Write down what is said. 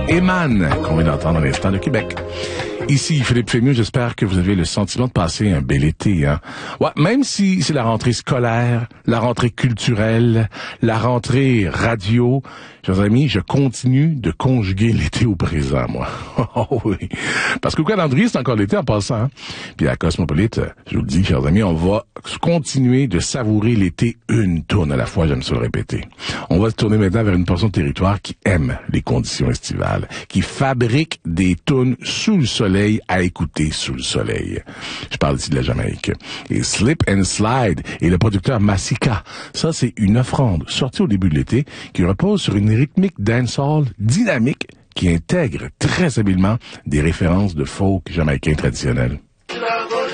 Eman, qu'on vient d'entendre à l'instant de Québec. Ici, Philippe Fémieux, j'espère que vous avez le sentiment de passer un bel été, hein. Ouais, même si c'est la rentrée scolaire, la rentrée culturelle, la rentrée radio, chers amis, je continue de conjuguer l'été au présent, moi. Oh oui. Parce qu'au calendrier, c'est encore l'été en passant, hein. Puis à Cosmopolite, je vous le dis, chers amis, on va continuer de savourer l'été une tourne à la fois, j'aime ça le répéter. On va se tourner maintenant vers une portion de territoire qui aime les conditions estivales, qui fabrique des tunes sous le soleil à écouter sous le soleil. Je parle ici de la Jamaïque. Et Slip and Slide et le producteur Massika. Ça, c'est une offrande sortie au début de l'été qui repose sur une rythmique dancehall dynamique qui intègre très habilement des références de folk jamaïcain traditionnel.